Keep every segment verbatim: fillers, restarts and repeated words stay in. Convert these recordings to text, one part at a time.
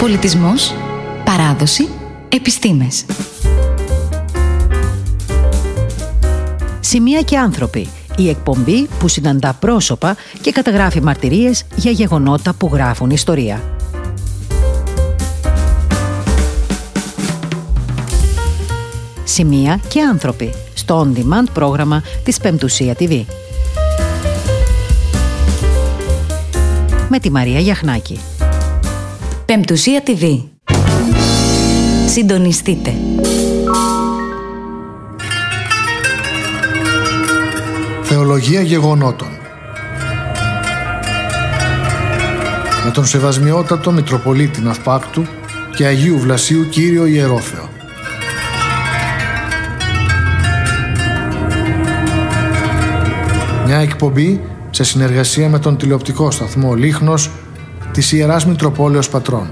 Πολιτισμός, παράδοση, επιστήμες. Σημεία και άνθρωποι. Η εκπομπή που συναντά πρόσωπα και καταγράφει μαρτυρίες για γεγονότα που γράφουν ιστορία. Σημεία και άνθρωποι. Στο on-demand πρόγραμμα της Πεμπτουσία τι βι. Με τη Μαρία Γιαχνάκη. Πεμπτουσία τι βι. Συντονιστείτε. Θεολογία γεγονότων. Με τον Σεβασμιότατο Μητροπολίτη Ναυπάκτου και Αγίου Βλασίου Κύριο Ιερόθεο. Μια εκπομπή σε συνεργασία με τον τηλεοπτικό σταθμό Λίχνος της Ιεράς Μητροπόλεως Πατρών.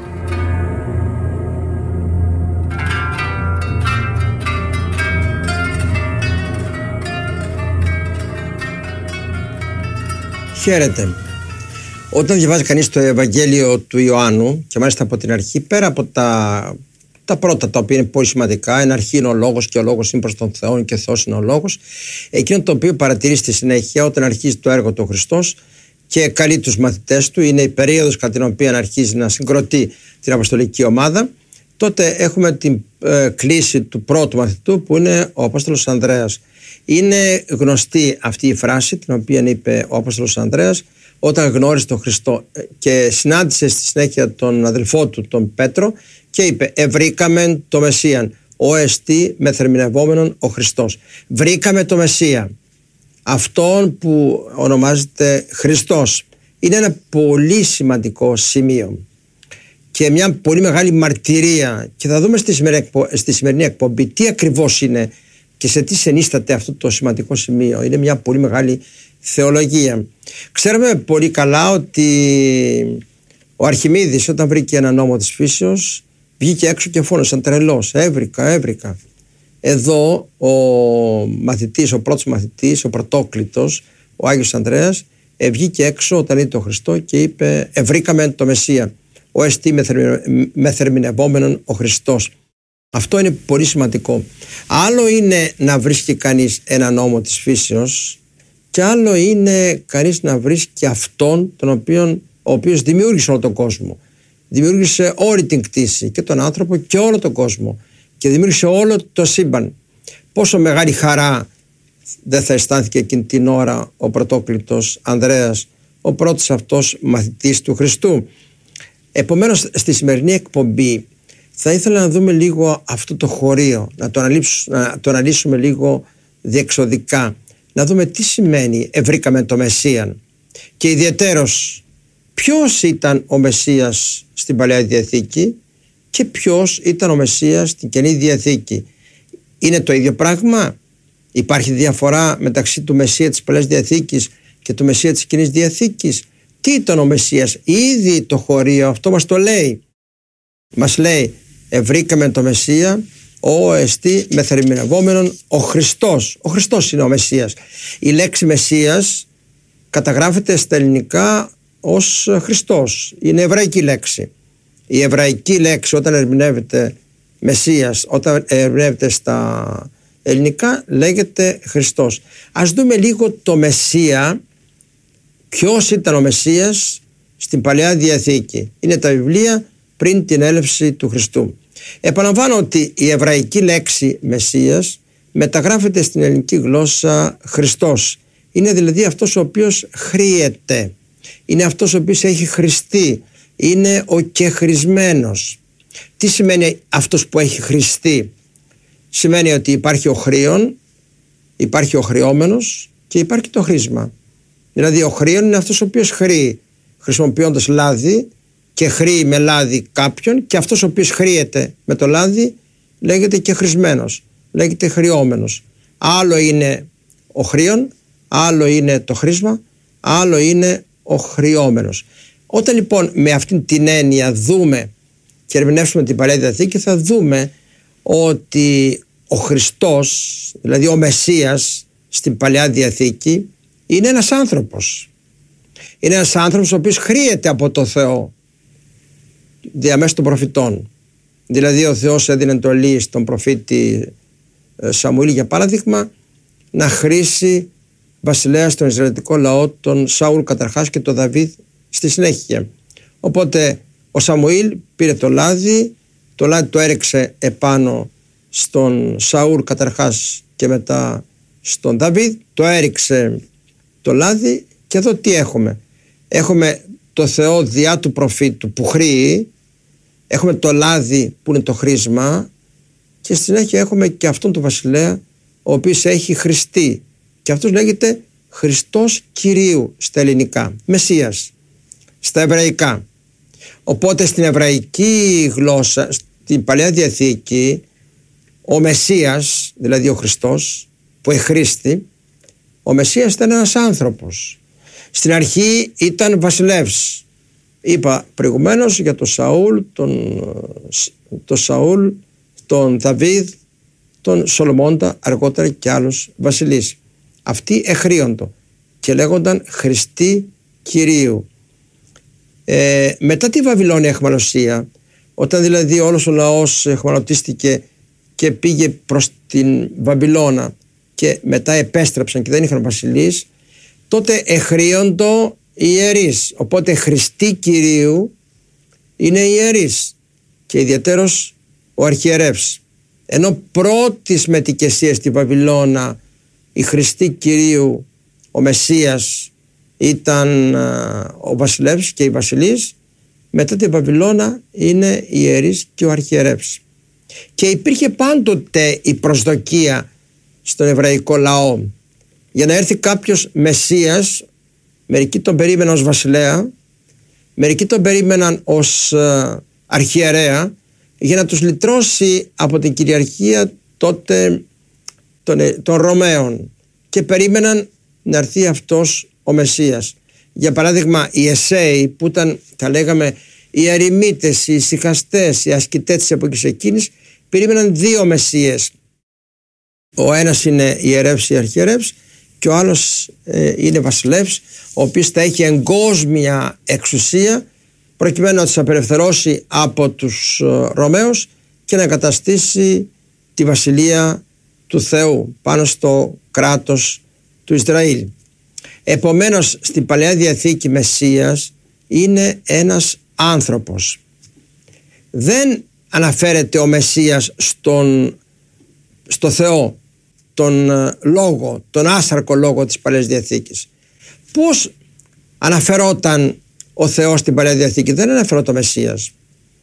Χαίρετε. Όταν διαβάζει κανείς το Ευαγγέλιο του Ιωάννου, και μάλιστα από την αρχή, πέρα από τα, τα πρώτα, τα οποία είναι πολύ σημαντικά, εν αρχή είναι ο Λόγος και ο Λόγος είναι προς τον Θεό και ο Θεός είναι ο Λόγος, εκείνο το οποίο παρατηρεί στη συνέχεια όταν αρχίζει το έργο του Χριστός και καλεί τους μαθητές του, είναι η περίοδος κατά την οποία αρχίζει να συγκροτεί την αποστολική ομάδα, τότε έχουμε την ε, κλίση του πρώτου μαθητού που είναι ο Απόστολος Ανδρέας. Είναι γνωστή αυτή η φράση την οποία είπε ο Απόστολος Ανδρέας όταν γνώρισε τον Χριστό και συνάντησε στη συνέχεια τον αδελφό του τον Πέτρο και είπε «Ευρήκαμε το Μεσσίαν, ο εστί μεθερμινευόμενον ο Χριστός». Βρήκαμε το Μεσσία, αυτόν που ονομάζεται Χριστός. Είναι ένα πολύ σημαντικό σημείο και μια πολύ μεγάλη μαρτυρία, και θα δούμε στη σημερινή, στη σημερινή εκπομπή τι ακριβώς είναι και σε τι συνίσταται αυτό το σημαντικό σημείο. Είναι μια πολύ μεγάλη θεολογία. Ξέρουμε πολύ καλά ότι ο Αρχιμίδης όταν βρήκε ένα νόμο της φύσεως βγήκε έξω και φώνασε σαν τρελός. Έβρικα, έβρικα. Εδώ ο μαθητής, ο πρώτος μαθητής, ο πρωτόκλητος, ο Άγιος Ανδρέας, βγήκε έξω όταν είδε τον Χριστό και είπε «Ευρήκαμε το Μεσσία, ο εστί μεθερμινευόμενον ο Χριστός». Αυτό είναι πολύ σημαντικό. Άλλο είναι να βρίσκει κανείς ένα νόμο της φύσεως και άλλο είναι κανείς να βρίσκει αυτόν τον οποίον, ο οποίος δημιούργησε όλο τον κόσμο. Δημιούργησε όλη την κτήση και τον άνθρωπο και όλο τον κόσμο και δημιούργησε όλο το σύμπαν. Πόσο μεγάλη χαρά δεν θα αισθάνθηκε εκείνη την ώρα ο πρωτόκλητος Ανδρέας, ο πρώτος αυτός μαθητής του Χριστού. Επομένως στη σημερινή εκπομπή θα ήθελα να δούμε λίγο αυτό το χωρίο, να το, να το αναλύσουμε λίγο διεξοδικά, να δούμε τι σημαίνει «ευρήκαμε το Μεσσίαν» και ιδιαιτέρως ποιος ήταν ο Μεσσίας στην Παλαιά Διαθήκη και ποιος ήταν ο Μεσσίας στην Καινή Διαθήκη. Είναι το ίδιο πράγμα? Υπάρχει διαφορά μεταξύ του Μεσσία της Παλαιάς Διαθήκης και του Μεσσία της Καινής Διαθήκης? Τι ήταν ο Μεσσίας? Ήδη το χωρίο αυτό μας το λέει. Μας λέει «Ευρήκαμε το Μεσσία, ο εστί μεθερμινευόμενον ο Χριστός». Ο Χριστός είναι ο Μεσσίας. Η λέξη Μεσσίας καταγράφεται στα ελληνικά ως Χριστός. Είναι εβραϊκή λέξη. Η εβραϊκή λέξη όταν ερμηνεύεται Μεσσίας, όταν ερμηνεύεται στα ελληνικά λέγεται Χριστός. Ας δούμε λίγο το Μεσσία. Ποιος ήταν ο Μεσσίας στην Παλαιά Διαθήκη? Είναι τα βιβλία πριν την έλευση του Χριστού. Επαναλαμβάνω ότι η εβραϊκή λέξη Μεσσίας μεταγράφεται στην ελληνική γλώσσα Χριστός. Είναι δηλαδή αυτός ο οποίος χρήεται. Είναι αυτός ο οποίος έχει χρηστεί. Είναι ο κεχρισμένος. Τι σημαίνει αυτός που έχει χρηστεί? Σημαίνει ότι υπάρχει ο χρήων, υπάρχει ο χρειόμενος και υπάρχει το χρήσμα. Δηλαδή ο χρήων είναι αυτός ο οποίος χρήει χρησιμοποιώντας λάδι και χρήει με λάδι κάποιον, και αυτός ο οποίος χρήεται με το λάδι λέγεται και χρησμένος, λέγεται χρειόμενος. Άλλο είναι ο χρήων, άλλο είναι το χρήσμα, άλλο είναι ο χρειόμενος. Όταν λοιπόν με αυτήν την έννοια δούμε και ερμηνεύσουμε την Παλαιά Διαθήκη, θα δούμε ότι ο Χριστός, δηλαδή ο Μεσσίας στην Παλαιά Διαθήκη, είναι ένας άνθρωπος. Είναι ένας άνθρωπος ο οποίος χρήεται από το Θεό. διαμέσου των προφητών. Δηλαδή ο Θεός έδινε εντολή στον προφήτη Σαμουήλ, για παράδειγμα, να χρήσει βασιλέα στον Ισραηλιτικό λαό, τον Σαούλ καταρχάς και τον Δαβίδ στη συνέχεια. Οπότε ο Σαμουήλ πήρε το λάδι, το λάδι το έριξε επάνω στον Σαούλ καταρχάς και μετά στον Δαβίδ, το έριξε το λάδι και εδώ τι έχουμε? Έχουμε το Θεό διά του προφήτου που χρήει, έχουμε το λάδι που είναι το χρήσμα και στη συνέχεια έχουμε και αυτόν τον βασιλέα ο οποίος έχει χρηστεί και αυτός λέγεται Χριστός Κυρίου στα ελληνικά, Μεσσίας στα εβραϊκά. Οπότε στην εβραϊκή γλώσσα, στην Παλαιά Διαθήκη, ο Μεσσίας, δηλαδή ο Χριστός που εχρήστη, ο Μεσσίας ήταν ένας άνθρωπος. Στην αρχή ήταν βασιλεύς. Είπα προηγουμένως για τον Σαούλ, τον, τον Σαούλ, τον Δαβίδ, τον Σολομώντα, αργότερα και άλλους βασιλείς. Αυτοί εχρίοντο και λέγονταν Χριστοί Κυρίου. Ε, μετά τη Βαβυλώνια αιχμαλωσία, όταν δηλαδή όλος ο λαός αιχμαλωτίστηκε και πήγε προς την Βαβυλώνα και μετά επέστρεψαν και δεν είχαν βασιλείς, τότε εχρίοντο οι ιερείς. Οπότε Χριστοί Κυρίου είναι οι ιερείς και ιδιαίτερος ο αρχιερεύς. Ενώ πρώτης μετικεσίας στη Βαβυλώνα η Χριστοί Κυρίου, ο Μεσσίας, ήταν ο βασιλεύς και οι βασιλείς, μετά τη Βαβυλώνα είναι οι ιερείς και ο αρχιερεύς. Και υπήρχε πάντοτε η προσδοκία στον εβραϊκό λαό για να έρθει κάποιος Μεσσίας. Μερικοί τον περίμεναν ως βασιλέα, μερικοί τον περίμεναν ως αρχιερέα, για να τους λυτρώσει από την κυριαρχία τότε των, των Ρωμαίων, και περίμεναν να έρθει αυτός ο Μεσσίας. Για παράδειγμα οι Εσέοι, που ήταν, τα λέγαμε, οι ερημίτες, οι ησυχαστές, οι ασκητές της εποχής εκείνης, περίμεναν δύο Μεσσίες. Ο ένας είναι ιερεύς ή αρχιερεύς και ο άλλος ε, είναι βασιλεύς, ο οποίος θα έχει εγκόσμια εξουσία προκειμένου να τους απελευθερώσει από τους ε, Ρωμαίους και να καταστήσει τη βασιλεία του Θεού πάνω στο κράτος του Ισραήλ. Επομένως στην Παλαιά Διαθήκη Μεσσίας είναι ένας άνθρωπος. Δεν αναφέρεται ο Μεσσίας στον, στο Θεό, τον λόγο, τον άσαρκο λόγο της Παλαιάς Διαθήκης. Πώς αναφερόταν ο Θεός στην Παλαιά Διαθήκη? Δεν αναφερόταν ο Μεσσίας.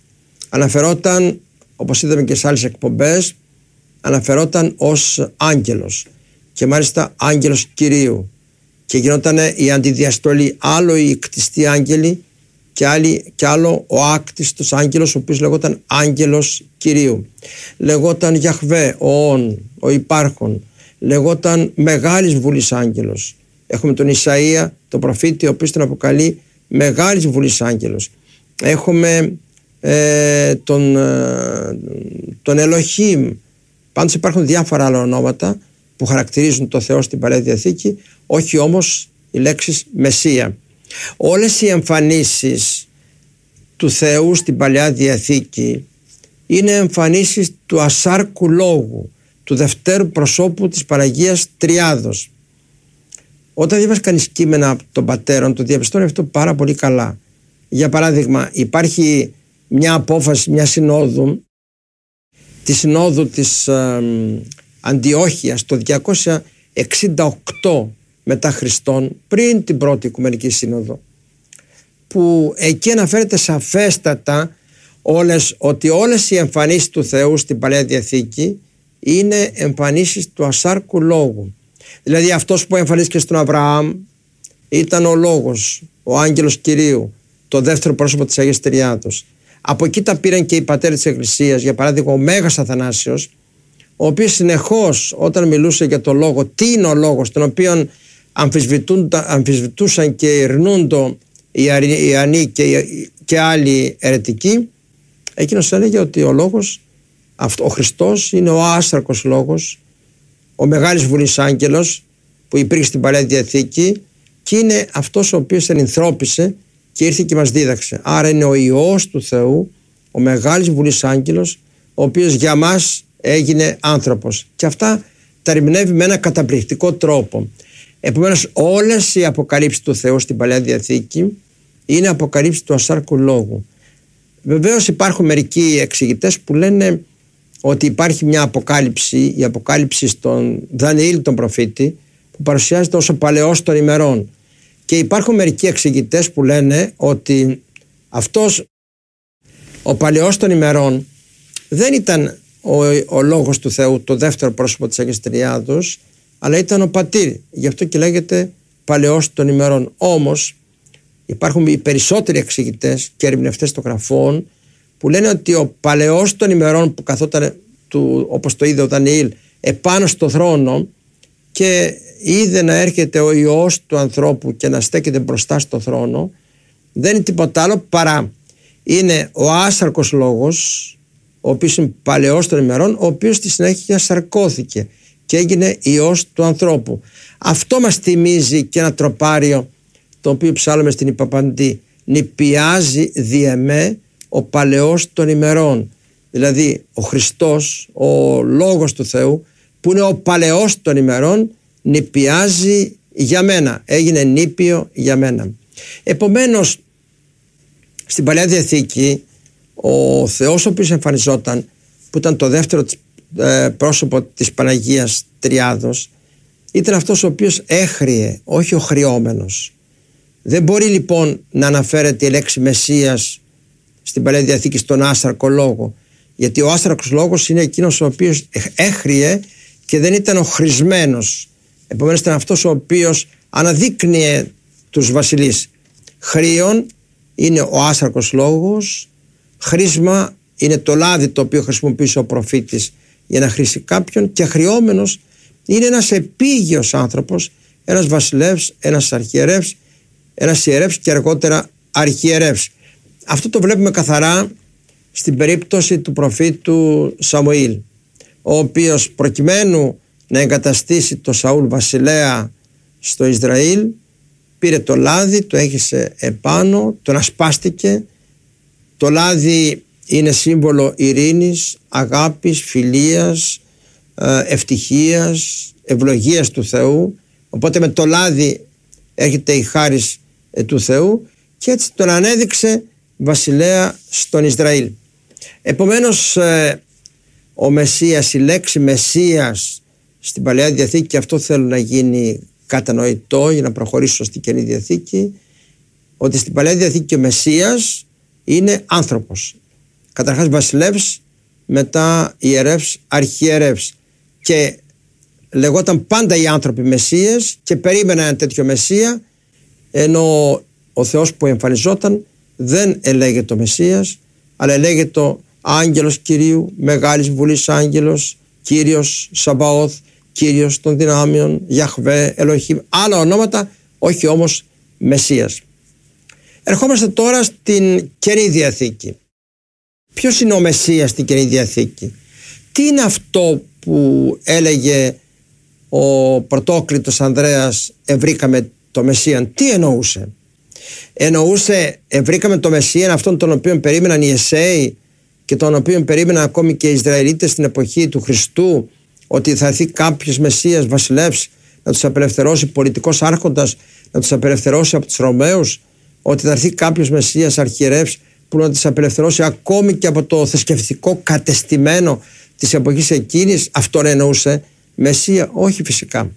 Αναφερόταν, όπως είδαμε και σε άλλες εκπομπές, αναφερόταν ως άγγελος, και μάλιστα άγγελος Κυρίου, και γινόταν η αντιδιαστολή, άλλο οι κτιστοί άγγελοι και, άλλοι, και άλλο ο άκτιστος άγγελος, ο οποίος λεγόταν άγγελος Κυρίου. Λεγόταν Γιαχβέ, ο Ον, ο υπάρχον. Λεγόταν μεγάλης βουλής άγγελος. Έχουμε τον Ισαΐα, τον προφήτη, ο οποίος τον αποκαλεί μεγάλης βουλής άγγελος. Έχουμε ε, τον, ε, τον Ελοχήμ. Πάντως υπάρχουν διάφορα άλλα ονόματα που χαρακτηρίζουν το Θεό στην Παλαιά Διαθήκη, όχι όμως οι λέξεις Μεσσία. Όλες οι εμφανίσεις του Θεού στην Παλαιά Διαθήκη είναι εμφανίσεις του ασάρκου λόγου, του δευτέρου προσώπου της Παναγίας Τριάδος. Όταν διαβάζει κανείς κείμενα των πατέρων, το διαπιστώνει αυτό πάρα πολύ καλά. Για παράδειγμα, υπάρχει μια απόφαση, μια συνόδου, τη συνόδου της ε, Αντιόχειας το διακόσια εξήντα οκτώ μετά Χριστόν, πριν την πρώτη Οικουμενική Σύνοδο, που εκεί αναφέρεται σαφέστατα όλες, ότι όλες οι εμφανίσεις του Θεού στην Παλαιά Διαθήκη είναι εμφανίσεις του ασάρκου λόγου. Δηλαδή αυτός που εμφανίστηκε στον Αβραάμ ήταν ο Λόγος, ο άγγελος Κυρίου, το δεύτερο πρόσωπο της Αγίας Τριάδος. Από εκεί τα πήραν και οι πατέρες της Εκκλησίας, για παράδειγμα ο Μέγας Αθανάσιος, ο οποίος συνεχώς όταν μιλούσε για το Λόγο, τι είναι ο Λόγος, τον οποίο αμφισβητούσαν και ειρνούντο οι Ιαννοί και, και άλλοι αιρετικοί, εκείνος έλεγε ότι ο Λόγος, ο Χριστός, είναι ο άσαρκος Λόγος, ο μεγάλης βουλής άγγελος που υπήρχε στην Παλαιά Διαθήκη, και είναι αυτός ο οποίος ενυνθρώπισε και ήρθε και μας δίδαξε. Άρα είναι ο Υιός του Θεού, ο μεγάλης βουλής άγγελος, ο οποίος για μας έγινε άνθρωπος. Και αυτά τα ερμηνεύει με ένα καταπληκτικό τρόπο. Επομένως, όλες οι αποκαλύψεις του Θεού στην Παλαιά Διαθήκη είναι αποκαλύψεις του ασάρκου λόγου. Βεβαίως υπάρχουν μερικοί εξηγητές που λένε ότι υπάρχει μια αποκάλυψη, η αποκάλυψη στον Δανιήλ τον προφήτη, που παρουσιάζεται ως ο παλαιός των ημερών. Και υπάρχουν μερικοί εξηγητές που λένε ότι αυτός ο παλαιός των ημερών δεν ήταν ο, ο λόγος του Θεού, το δεύτερο πρόσωπο της Αγίας Τριάδος, αλλά ήταν ο πατήρ. Γι' αυτό και λέγεται παλαιός των ημερών. Όμως υπάρχουν οι περισσότεροι εξηγητές και ερμηνευτές των γραφών που λένε ότι ο παλαιός των ημερών που καθόταν, του, όπως το είδε ο Δανιήλ, επάνω στο θρόνο και είδε να έρχεται ο Υιός του ανθρώπου και να στέκεται μπροστά στο θρόνο, δεν είναι τίποτα άλλο παρά είναι ο άσαρκος λόγος, ο οποίος είναι παλαιός των ημερών, ο οποίος στη συνέχεια σαρκώθηκε και έγινε Υιός του ανθρώπου. Αυτό μας θυμίζει και ένα τροπάριο το οποίο ψάλλουμε στην Ιπαπαντή. Νηπιάζει διεμέ ο παλαιός των ημερών. Δηλαδή ο Χριστός, ο Λόγος του Θεού, που είναι ο παλαιός των ημερών, νηπιάζει για μένα, έγινε νήπιο για μένα. Επομένως, στην Παλαιά Διαθήκη ο Θεός ο οποίος εμφανιζόταν, που ήταν το δεύτερο ε, πρόσωπο της Παναγίας Τριάδος, ήταν αυτός ο οποίος έχριε, όχι ο χρειόμενος. Δεν μπορεί λοιπόν να αναφέρεται η λέξη Μεσσίας στην Παλαιά Διαθήκη στον άσαρκο λόγο, γιατί ο άσαρκος λόγος είναι εκείνος ο οποίος έχριε και δεν ήταν ο χρησμένος. Επομένως ήταν αυτός ο οποίος αναδείκνυε τους βασιλείς. Χρήον είναι ο άσαρκος λόγος, χρήσμα είναι το λάδι το οποίο χρησιμοποίησε ο προφήτης για να χρήσει κάποιον, και χρειόμενος είναι ένας επίγειος άνθρωπος, ένας βασιλεύς, ένας αρχιερεύς, ένας ιερεύς και αργότερα αρχιερεύς. Αυτό το βλέπουμε καθαρά στην περίπτωση του προφήτου Σαμουήλ, ο οποίος προκειμένου να εγκαταστήσει το Σαούλ βασιλέα στο Ισραήλ, πήρε το λάδι, το έχισε επάνω, τον ασπάστηκε. Το λάδι είναι σύμβολο ειρήνης, αγάπης, φιλίας, ευτυχίας, ευλογίας του Θεού. Οπότε με το λάδι έρχεται η χάρις του Θεού, και έτσι τον ανέδειξε βασιλέα στον Ισραήλ. Επομένως ο Μεσσίας, η λέξη Μεσσίας στην Παλαιά Διαθήκη, και αυτό θέλω να γίνει κατανοητό για να προχωρήσω στην Καινή Διαθήκη, ότι στην Παλαιά Διαθήκη ο Μεσσίας είναι άνθρωπος. Καταρχάς βασιλεύς, μετά ιερεύς, αρχιερεύς, και λεγόταν πάντα οι άνθρωποι Μεσσίες και περίμεναν ένα τέτοιο Μεσσία, ενώ ο Θεός που εμφανιζόταν δεν ελέγεται το Μεσσίας, αλλά ελέγεται το Άγγελος Κυρίου, Μεγάλης Βουλής Άγγελος, Κύριος Σαμπαώθ, Κύριος των δυνάμεων, Γιαχβέ, Ελοχήμ, άλλα ονόματα, όχι όμως Μεσσίας. Ερχόμαστε τώρα στην Καινή Διαθήκη. Ποιος είναι ο Μεσσίας στην Καινή Διαθήκη? Τι είναι αυτό που έλεγε ο πρωτόκλητος Ανδρέας, ευρήκαμε το Μεσσίαν? Τι εννοούσε? Εννοούσε ευρήκαμε το Μεσσίαν, αυτόν τον οποίο περίμεναν οι Εσέοι και τον οποίο περίμεναν ακόμη και οι Ισραηλίτες στην εποχή του Χριστού, ότι θα έρθει κάποιος Μεσσίας βασιλεύς να τους απελευθερώσει, πολιτικός άρχοντας να τους απελευθερώσει από τους Ρωμαίους, ότι θα έρθει κάποιος Μεσσίας αρχιερεύς που να τους απελευθερώσει ακόμη και από το θρησκευτικό κατεστημένο της εποχής εκείνης? Αυτόν εννοούσε Μεσσία? Όχι, φυσικά.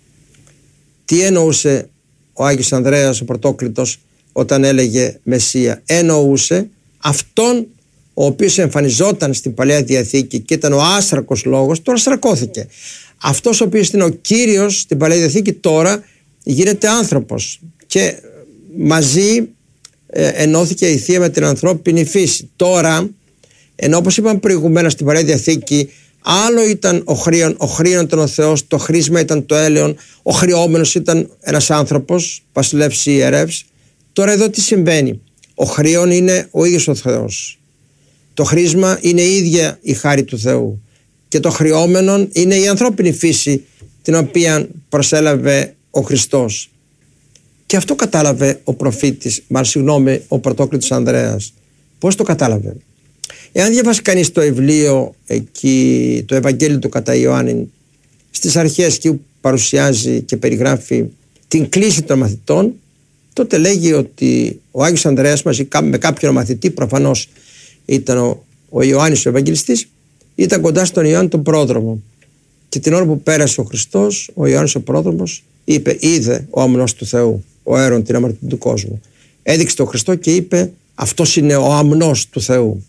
Τι εννοούσε ο Άγιος Ανδρέας ο πρωτόκλητος όταν έλεγε Μεσσία? Εννοούσε αυτόν ο οποίος εμφανιζόταν στην Παλαιά Διαθήκη και ήταν ο άσαρκος λόγος, τώρα σαρκώθηκε. Αυτός ο οποίος είναι ο Κύριος στην Παλαιά Διαθήκη τώρα γίνεται άνθρωπος, και μαζί ε, ενώθηκε η Θεία με την ανθρώπινη φύση. Τώρα, ενώ όπως είπαμε προηγουμένως στην Παλαιά Διαθήκη, άλλο ήταν ο χρήον, ο χρήον ήταν ο Θεός, το χρήσμα ήταν το έλεον, ο χρειόμενος ήταν ένας άνθρωπος, βασιλεύς ή ιερεύς. Τώρα εδώ τι συμβαίνει? Ο χρήον είναι ο ίδιος ο Θεός. Το χρήσμα είναι η ίδια η χάρη του Θεού, και το χρειόμενο είναι η ανθρώπινη φύση την οποία προσέλαβε ο Χριστός. Και Και αυτό κατάλαβε ο προφήτης, μάλλον συγγνώμη, ο πρωτόκλητος Ανδρέας. Πώς το κατάλαβε? Εάν διαβάσει κανείς το βιβλίο εκεί, το Ευαγγέλιο του κατά Ιωάννη, στις αρχές εκεί που παρουσιάζει και περιγράφει την κλίση των μαθητών, τότε λέγει ότι ο Άγιος Ανδρέας μαζί με κάποιον μαθητή, προφανώς ήταν ο, ο Ιωάννης ο Ευαγγελιστής, ήταν κοντά στον Ιωάννη τον πρόδρομο. Και την ώρα που πέρασε ο Χριστός, ο Ιωάννης ο πρόδρομος είπε: είδε ο αμνός του Θεού, ο αίρον την αμαρτία του κόσμου. Έδειξε τον Χριστό και είπε: αυτός είναι ο αμνός του Θεού.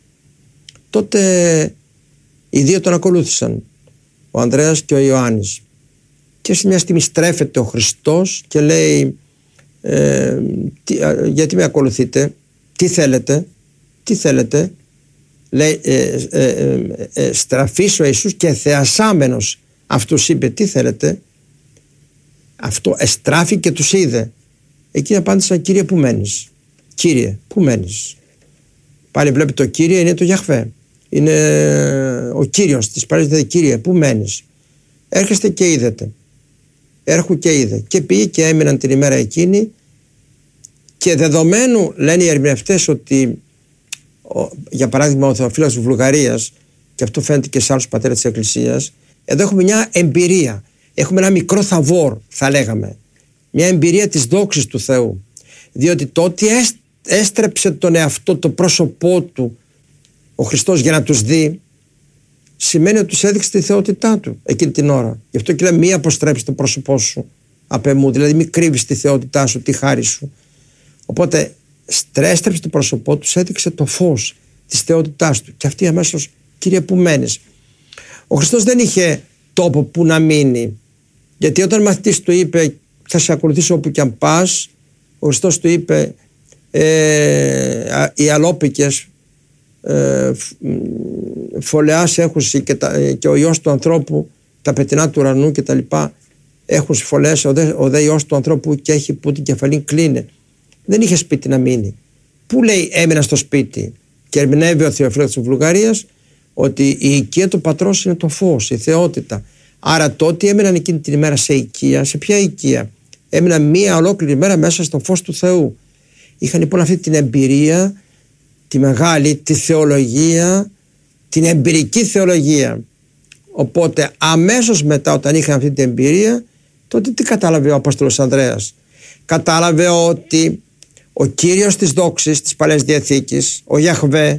Τότε οι δύο τον ακολούθησαν, ο Ανδρέας και ο Ιωάννης. Και σε μια στιγμή στρέφεται ο Χριστός και λέει: ε, τι, γιατί με ακολουθείτε, τι θέλετε, τι θέλετε? Λέει, ε, ε, ε, ε, στραφής ο Ιησούς και θεασάμενος αυτούς είπε: τι θέλετε? Αυτό εστράφη και τους είδε. Εκείνοι απάντησαν: Κύριε, πού μένεις? Κύριε, πού μένεις? Πάλι βλέπει το Κύριε, είναι το Γιαχβέ, είναι ο Κύριος της παράδεισης. Κύριε, πού μένεις? Έρχεστε και είδετε. Έρχου και είδε. Και πήγε και έμειναν την ημέρα εκείνη. Και δεδομένου, λένε οι ερμηνευτές, ότι ο, για παράδειγμα ο Θεοφύλακας της Βουλγαρίας, και αυτό φαίνεται και σε άλλους πατέρες της Εκκλησίας, εδώ έχουμε μια εμπειρία, έχουμε ένα μικρό θαβόρ, θα λέγαμε, μια εμπειρία της δόξης του Θεού, διότι το ότι έστρεψε τον εαυτό, το πρόσωπό του ο Χριστός για να τους δει, σημαίνει ότι τους έδειξε τη θεότητά του εκείνη την ώρα. Γι' αυτό και λέει: μη αποστρέψει το πρόσωπό σου απ' εμού, δηλαδή μη κρύβεις τη θεότητά σου, τη χάρη σου. Οπότε στρέστρεψε το πρόσωπό του, έδειξε το φως της θεότητάς του. Και αυτή αμέσως: Κύριε, πού μένεις? Ο Χριστός δεν είχε τόπο που να μείνει, γιατί όταν ο μαθητής του είπε: θα σε ακολουθήσω όπου και αν πας, ο Χριστός του είπε: ε, οι αλόπικες ε, φωλεάς έχουν και, τα, και ο Υιός του ανθρώπου, τα πετεινά του ουρανού και τα λοιπά έχουν φωλές, ο δε, ο δε Υιός του ανθρώπου και έχει που την κεφαλή κλείνε. Δεν είχε σπίτι να μείνει. Πού λέει έμεινα στο σπίτι? Και ερμηνεύει ο Θεοφύλακας της Βουλγαρίας ότι η οικία του πατρός είναι το φως, η θεότητα. Άρα τότε έμειναν εκείνη την ημέρα σε οικία. Σε ποια οικία? Έμειναν μία ολόκληρη ημέρα μέσα στο φως του Θεού. Είχαν λοιπόν αυτή την εμπειρία, τη μεγάλη, τη θεολογία, την εμπειρική θεολογία. Οπότε αμέσως μετά, όταν είχαν αυτή την εμπειρία, τότε τι κατάλαβε ο Απόστολος Ανδρέας? Κατάλαβε ότι ο Κύριος της δόξης της Παλαιάς Διαθήκης, ο Γιαχβέ,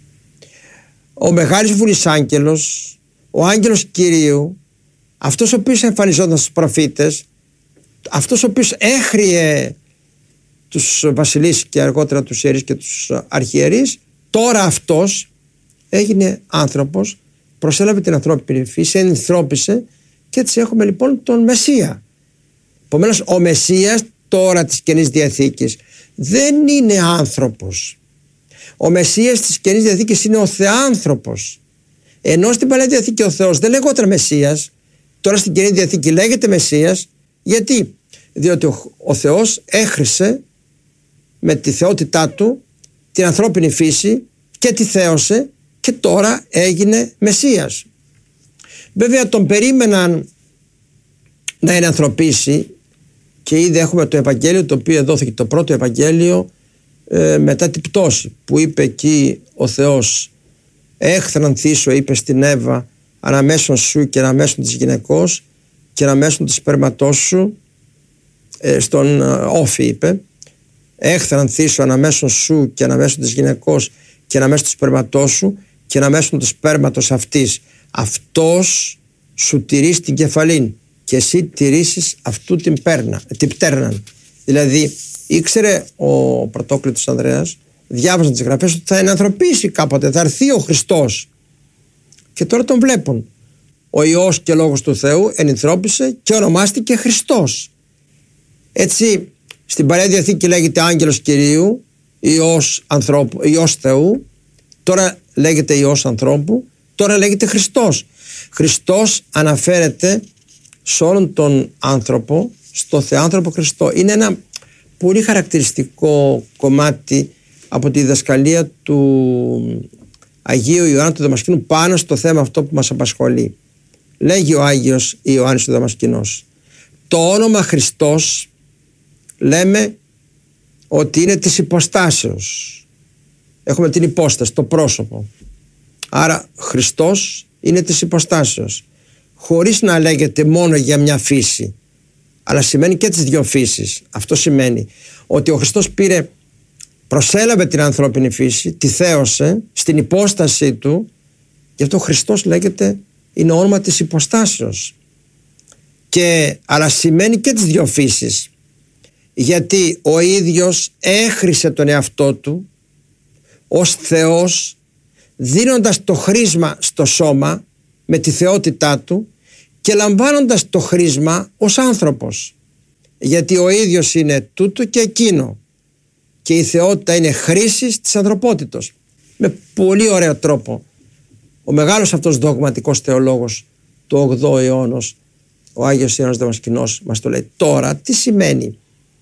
ο μεγάλος βουλής άγγελος, ο άγγελος Κυρίου, αυτός ο οποίος εμφανιζόταν στους προφήτες, αυτός ο οποίος έχριε τους βασιλείς και αργότερα τους ιερείς και τους αρχιερείς, τώρα αυτός έγινε άνθρωπος, προσέλαβε την ανθρώπινη φύση, ενθρώπισε, και έτσι έχουμε λοιπόν τον Μεσσία. Επομένως ο Μεσσίας τώρα της Καινής Διαθήκης δεν είναι άνθρωπος. Ο Μεσσίας της Καινής Διαθήκης είναι ο Θεάνθρωπος. Ενώ στην Παλαιά Διαθήκη ο Θεός δεν λεγόταν Μεσσίας, τώρα στην Καινή Διαθήκη λέγεται Μεσσίας. Γιατί? Διότι ο, ο Θεός έχρισε με τη θεότητά του την ανθρώπινη φύση και τη θέωσε και τώρα έγινε Μεσσίας. Βέβαια τον περίμεναν να είναι ανθρωπίσει, και ήδη έχουμε το Ευαγγέλιο, το οποίο δόθηκε το πρώτο Ευαγγέλιο ε, μετά την πτώση, που είπε εκεί ο Θεός: έχθραν θύσω, είπε στην Εύα, αναμέσων σου και αναμέσων της γυναικός και αναμέσων της σπέρματός σου, ε, στον ε, Όφη είπε, έχθραν θύσω αναμέσων σου και αναμέσων της γυναικός και αναμέσων της σπέρματός σου και αναμέσων του σπέρματος αυτής, αυτός σου τηρείς την κεφαλήν και εσύ τηρήσεις αυτού την, πέρνα, την πτέρναν. Δηλαδή ήξερε ο πρωτόκλητος Ανδρέας, διάβαζαν τις γραφές, ότι θα ενανθρωπίσει κάποτε, θα έρθει ο Χριστός, και τώρα τον βλέπουν. Ο Υιός και Λόγος του Θεού ενανθρώπισε και ονομάστηκε Χριστός. Έτσι στην Παλαιά Διαθήκη λέγεται Άγγελος Κυρίου, Υιός, ανθρώπου, Υιός Θεού, τώρα λέγεται Υιός ανθρώπου, τώρα λέγεται Χριστός. Χριστός αναφέρεται σε όλον τον άνθρωπο, στο Θεάνθρωπο Χριστό. Είναι ένα πολύ χαρακτηριστικό κομμάτι από τη διδασκαλία του Αγίου Ιωάννου του Δαμασκηνού πάνω στο θέμα αυτό που μας απασχολεί. Λέγει ο Άγιος Ιωάννης ο Δαμασκηνός: το όνομα Χριστός λέμε ότι είναι της υποστάσεως. Έχουμε την υπόσταση, το πρόσωπο. Άρα Χριστός είναι της υποστάσεως, χωρίς να λέγεται μόνο για μια φύση, αλλά σημαίνει και τις δύο φύσεις. Αυτό σημαίνει ότι ο Χριστός πήρε, προσέλαβε την ανθρώπινη φύση, τη θέωσε στην υπόστασή του, γι' αυτό ο Χριστός λέγεται, είναι όνομα της υποστάσεως. Και, αλλά σημαίνει και τις δύο φύσεις, γιατί ο ίδιος έχρισε τον εαυτό του ως Θεός, δίνοντας το χρήσμα στο σώμα με τη θεότητά του και λαμβάνοντας το χρήσμα ως άνθρωπος, γιατί ο ίδιος είναι τούτο και εκείνο και η θεότητα είναι χρήσης της ανθρωπότητος. Με πολύ ωραίο τρόπο ο μεγάλος αυτός δογματικός θεολόγος του ογδόου αιώνα, ο Άγιος Ιωάννης Δαμασκηνός, μας το λέει. Τώρα τι σημαίνει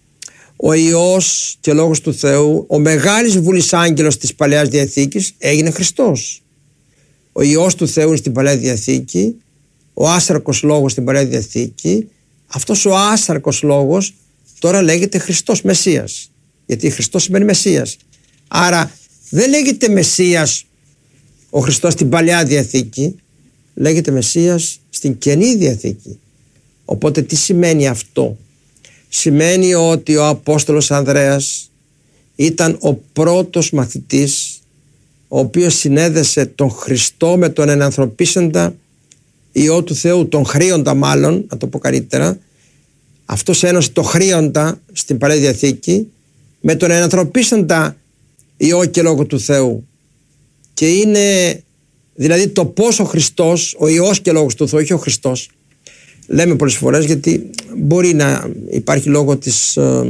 ο Υιός και Λόγος του Θεού, ο μεγάλης βουλής άγγελος της Παλαιάς Διαθήκης, έγινε Χριστός. Ο Υιός του Θεού είναι στην Παλαιά Διαθήκη, ο άσαρκος Λόγος στην Παλαιά Διαθήκη. Αυτός ο άσαρκος Λόγος τώρα λέγεται Χριστός, Μεσσίας, γιατί Χριστός σημαίνει Μεσσίας. Άρα δεν λέγεται Μεσσίας ο Χριστός στην Παλαιά Διαθήκη, λέγεται Μεσσίας στην Καινή Διαθήκη. Οπότε τι σημαίνει αυτό? Σημαίνει ότι ο Απόστολος Ανδρέας ήταν ο πρώτος μαθητής, ο οποίος συνέδεσε τον Χριστό με τον ενανθρωπίσαντα Υιό του Θεού, τον Χρήοντα μάλλον, να το πω καλύτερα. Αυτός ένωσε το Χρήοντα στην Παλαιά Διαθήκη με τον ενανθρωπίσαντα Υιό και Λόγο του Θεού. Και είναι δηλαδή το πώς ο Χριστός, ο Υιός και Λόγος του Θεού, όχι ο Χριστός, λέμε πολλές φορές, γιατί μπορεί να υπάρχει λόγω της, ε,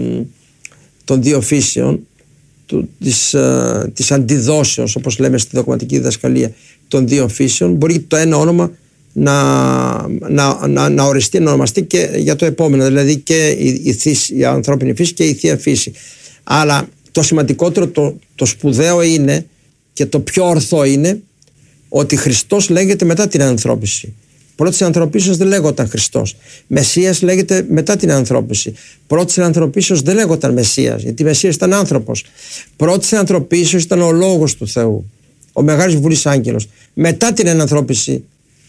των δύο φύσεων, του, της, ε, της αντιδόσεως, όπως λέμε στη δογματική διδασκαλία, των δύο φύσεων, μπορεί το ένα όνομα να, να, να, να οριστεί, να ονομαστεί και για το επόμενο, δηλαδή και η, η, θύση, η ανθρώπινη φύση και η θεία φύση. Αλλά το σημαντικότερο, το, το σπουδαίο είναι και το πιο ορθό είναι ότι Χριστός λέγεται μετά την ανθρώπιση. Πρώτης ανθρωπίσεως δεν λέγονταν Χριστός. Μεσσίας λέγεται μετά την ανθρωπίση. Πρώτης ανθρωπίσεως δεν λέγονταν Μεσσίας, γιατί Μεσσίας ήταν άνθρωπος. Πρώτης ανθρωπίσεως ήταν ο Λόγος του Θεού, ο μεγάλος βουλής άγγελος. Μετά την ενανθρώπιση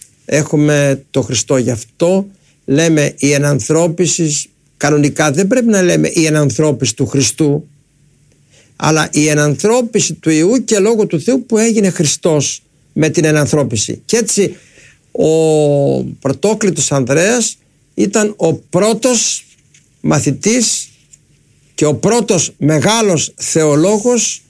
έχουμε το Χριστό. Γι' αυτό λέμε η ενανθρώπιση, κανονικά δεν πρέπει να λέμε η ενανθρώπιση του Χριστού, αλλά η ενανθρώπιση του Υιού και Λόγου του Θεού που έγινε Χριστός με την ενανθρώπιση. Και έτσι ο πρωτόκλητος Ανδρέας ήταν ο πρώτος μαθητής και ο πρώτος μεγάλος θεολόγος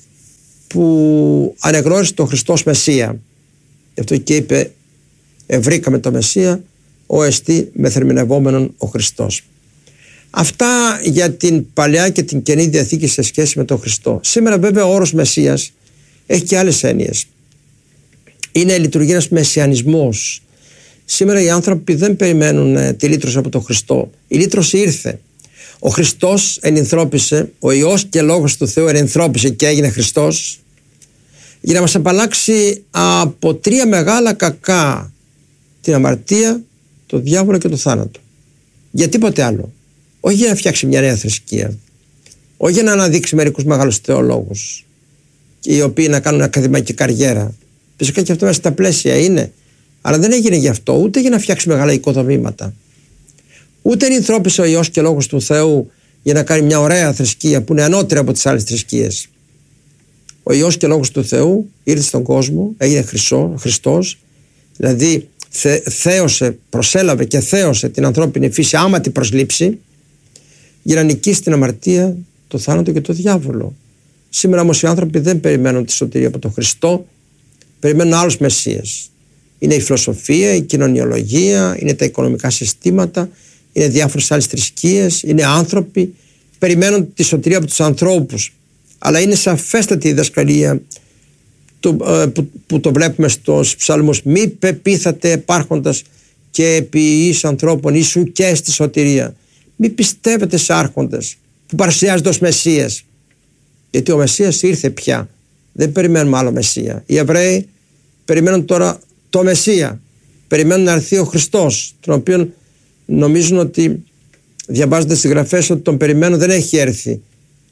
που ανεγνώρισε τον Χριστός Μεσσία. Γι' αυτό και είπε, ευρήκαμε το Μεσσία, ο εστί μεθερμινευόμενον ο Χριστός. Αυτά για την Παλαιά και την Καινή Διαθήκη σε σχέση με τον Χριστό. Σήμερα βέβαια ο όρος Μεσσίας έχει και άλλες έννοιες. Είναι η λειτουργία ένας μεσιανισμός. Σήμερα οι άνθρωποι δεν περιμένουν ε, τη λύτρωση από τον Χριστό. Η λύτρωση ήρθε. Ο Χριστός ενυνθρώπισε, ο Υιός και Λόγος του Θεού ενυνθρώπισε και έγινε Χριστός για να μας απαλλάξει από τρία μεγάλα κακά: την αμαρτία, το διάβολο και το θάνατο. Για τίποτε άλλο. Όχι για να φτιάξει μια νέα θρησκεία, όχι για να αναδείξει μερικούς μεγάλους θεολόγους οι οποίοι να κάνουν ακαδημαϊκή καριέρα. Φυσικά και αυτό μέσα στα πλαίσια είναι, αλλά δεν έγινε γι' αυτό, ούτε για να φτιάξει μεγάλα οικοδομήματα. Ούτε ενυνθρώπισε ο Υιός και Λόγος του Θεού για να κάνει μια ωραία θρησκεία που είναι ανώτερη από τις άλλες θρησκείες. Ο Υιός και Λόγος του Θεού ήρθε στον κόσμο, έγινε Χριστό, Χριστός, δηλαδή θε, θέωσε, προσέλαβε και θέωσε την ανθρώπινη φύση άμα την προσλήψει, για να νικήσει την αμαρτία, το θάνατο και το διάβολο. Σήμερα όμως οι άνθρωποι δεν περιμένουν τη σωτηρία από τον Χριστό, περιμένουν άλλους μεσσίες. Είναι η φιλοσοφία, η κοινωνιολογία, είναι τα οικονομικά συστήματα, είναι διάφορες άλλες θρησκείες, είναι άνθρωποι, περιμένουν τη σωτηρία από τους ανθρώπους. Αλλά είναι σαφέστατη η διδασκαλία που, που, που το βλέπουμε στους ψαλμούς. Μη πεπίθατε υπάρχοντας και επί εις ανθρώπων ίσου και στη σωτηρία. Μη πιστεύετε σε άρχοντες που παρουσιάζονται ως Μεσσίες. Γιατί ο Μεσσίας ήρθε πια. Δεν περιμένουμε άλλο Μεσσία. Οι Εβραίοι περιμένουν τώρα το Μεσσία. Περιμένουν να έρθει ο Χριστός, τον οποίο νομίζουν ότι, διαβάζοντας τις γραφές, ότι τον περιμένουν, δεν έχει έρθει.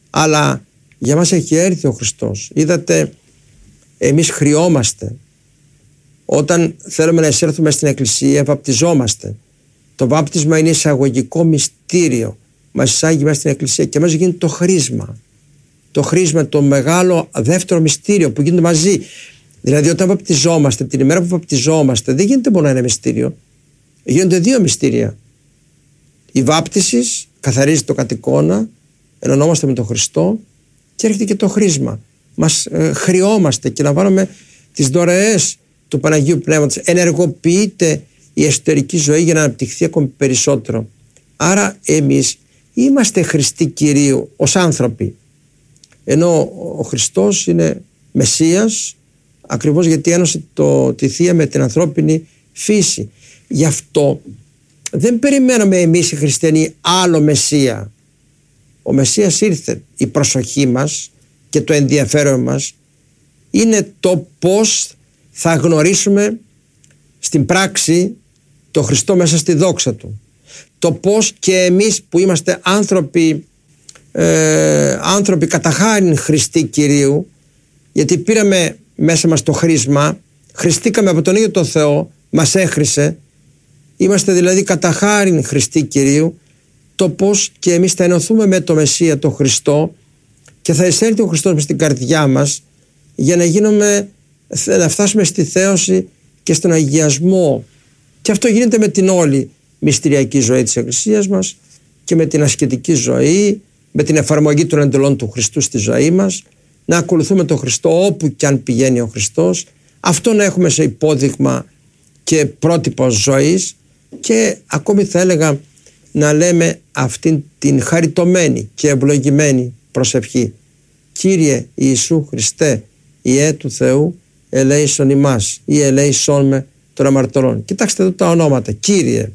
αλλά για μας έχει έρθει ο Χριστός. Είδατε, εμείς χρειόμαστε. Όταν θέλουμε να εισέλθουμε στην Εκκλησία, βαπτιζόμαστε. Το βάπτισμα είναι εισαγωγικό μυστήριο. Μας εισάγει μέσα στην Εκκλησία και μας γίνεται το χρήσμα. Το χρήσμα, το μεγάλο δεύτερο μυστήριο που γίνεται μαζί. Δηλαδή, όταν βαπτιζόμαστε, την ημέρα που βαπτιζόμαστε, δεν γίνεται μόνο ένα μυστήριο. Γίνονται δύο μυστήρια. Η βάπτιση καθαρίζει το κατ' εικόνα, ενωνόμαστε με τον Χριστό και έρχεται και το χρήσμα. Μας ε, χρειόμαστε και λαμβάνουμε τις δωρεές του Παναγίου Πνεύματος. Ενεργοποιείται η εσωτερική ζωή για να αναπτυχθεί ακόμη περισσότερο. Άρα εμείς είμαστε Χριστοί Κυρίου ως άνθρωποι. Ενώ ο Χριστός είναι Μεσσίας, ακριβώς γιατί ένωσε το, τη Θεία με την ανθρώπινη φύση. Γι' αυτό δεν περιμέναμε εμείς οι χριστιανοί άλλο Μεσσία. Ο Μεσσίας ήρθε. Η προσοχή μας και το ενδιαφέρον μας είναι το πώς θα γνωρίσουμε στην πράξη το Χριστό μέσα στη δόξα Του. Το πώς και εμείς που είμαστε άνθρωποι, ε, άνθρωποι κατά χάριν Χριστοί Κυρίου, γιατί πήραμε μέσα μας το χρήσμα, χριστήκαμε από τον ίδιο τον Θεό, μας έχρισε, είμαστε δηλαδή κατά χάριν Χριστοί Κυρίου, το πώς και εμείς θα ενωθούμε με το Μεσσία τον Χριστό και θα εισέλθει ο Χριστός μες στην καρδιά μας για να γίνουμε, να φτάσουμε στη θέωση και στον αγιασμό. Και αυτό γίνεται με την όλη μυστηριακή ζωή της Εκκλησίας μας και με την ασκητική ζωή, με την εφαρμογή των εντολών του Χριστού στη ζωή μας, να ακολουθούμε τον Χριστό όπου και αν πηγαίνει ο Χριστός, αυτό να έχουμε σε υπόδειγμα και πρότυπο ζωής και ακόμη θα έλεγα να λέμε αυτήν την χαριτωμένη και ευλογημένη προσευχή. Κύριε Ιησού Χριστέ, Ιε του Θεού, ελέησον ημάς ή ελέησον με των αμαρτωλών. Κοιτάξτε εδώ τα ονόματα. Κύριε.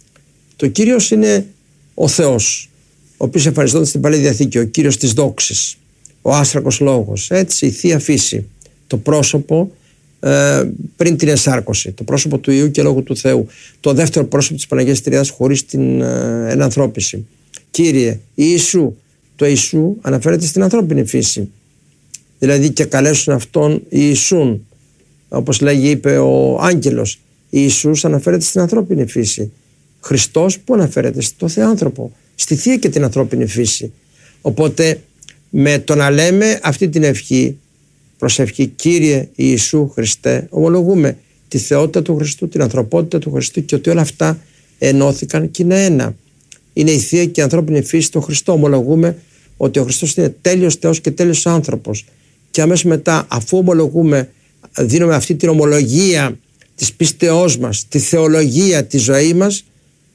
Το Κύριος είναι ο Θεός, ο οποίος εμφανιζόταν στην Παλαιά Διαθήκη, ο Κύριος της δόξης, ο άστρακος λόγος, έτσι, η Θεία Φύση, το πρόσωπο ε, πριν την ενσάρκωση, το πρόσωπο του Υιού και Λόγου του Θεού, το δεύτερο πρόσωπο της Παναγίας Τριάδας χωρίς την ε, ενανθρώπιση. Κύριε Ιησού, το Ιησού αναφέρεται στην ανθρώπινη φύση, δηλαδή και καλέσουν αυτόν Ιησούν, όπως λέγει, είπε ο άγγελος. Ιησούς αναφέρεται στην ανθρώπινη φύση. Χριστός που αναφέρεται στο Θεάνθρωπο, στη Θεία και την ανθρώπινη φύση. Οπότε με το να λέμε αυτή την ευχή, προσευχή Κύριε Ιησού Χριστέ, ομολογούμε τη θεότητα του Χριστού, την ανθρωπότητα του Χριστού και ότι όλα αυτά ενώθηκαν και είναι ένα. Είναι η Θεία και η ανθρώπινη φύση του Χριστού. Ομολογούμε ότι ο Χριστός είναι τέλειος Θεός και τέλειος άνθρωπος. Και αμέσως μετά, αφού ομολογούμε, δίνουμε αυτή την ομολογία της πίστεώς μας, τη θεολογία της ζωής μας,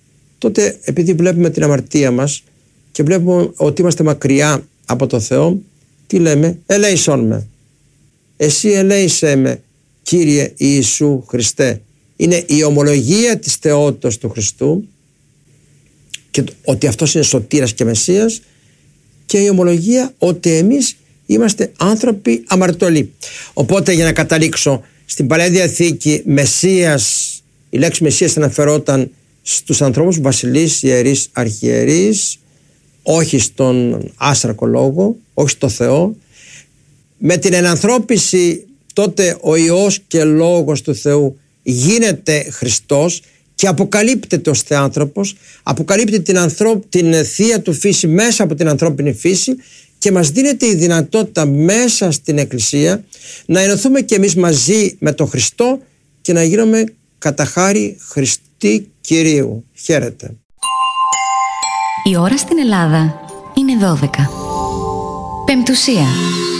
τότε επειδή βλέπουμε την αμαρτία μας και βλέπουμε ότι είμαστε μακριά από το Θεό, τι λέμε? Ελέησόν με. Εσύ ελέησέ με, Κύριε Ιησού Χριστέ. Είναι η ομολογία της θεότητας του Χριστού και ότι αυτός είναι σωτήρας και Μεσσίας, και η ομολογία ότι εμείς είμαστε άνθρωποι αμαρτωλοί. Οπότε, για να καταλήξω, στην Παλαιά Διαθήκη Μεσσίας, η λέξη Μεσσίας αναφερόταν στους ανθρώπους βασιλείς, ιερείς, αρχιερείς, όχι στον άστρακο λόγο, όχι στο Θεό. Με την ενανθρώπιση τότε ο Υιός και Λόγος του Θεού γίνεται Χριστός και αποκαλύπτεται ως Θεάνθρωπος, αποκαλύπτει την, ανθρω... την Θεία του φύση μέσα από την ανθρώπινη φύση και μας δίνεται η δυνατότητα μέσα στην Εκκλησία να ενωθούμε και εμείς μαζί με τον Χριστό και να γίνουμε κατά χάρη Χριστοί Κυρίου. Χαίρετε. Η ώρα στην Ελλάδα είναι δώδεκα. Πεμπτουσία.